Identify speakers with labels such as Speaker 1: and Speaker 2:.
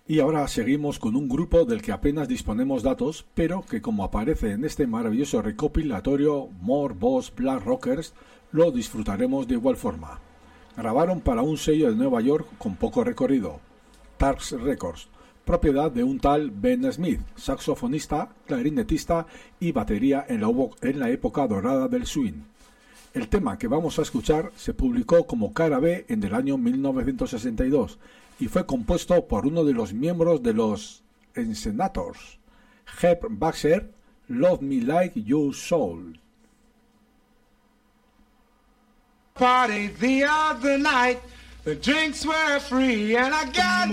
Speaker 1: Y ahora seguimos con un grupo del que apenas disponemos datos, pero que, como aparece en este maravilloso recopilatorio More Boss Black Rockers, lo disfrutaremos de igual forma. Grabaron para un sello de Nueva York con poco recorrido, Tarks Records, propiedad de un tal Ben Smith, saxofonista, clarinetista y batería en la época dorada del swing. El tema que vamos a escuchar se publicó como cara B en el año 1962 y fue compuesto por uno de los miembros de los Senators, Herb Baxter, Love Me Like You Soul.
Speaker 2: Party the other night, the drinks were free and I got